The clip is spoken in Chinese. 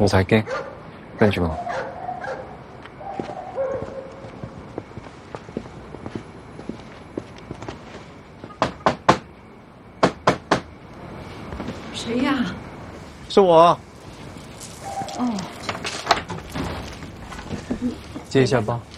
唔使驚，跟住我。 谁呀？ 是我。 哦。 借一下包。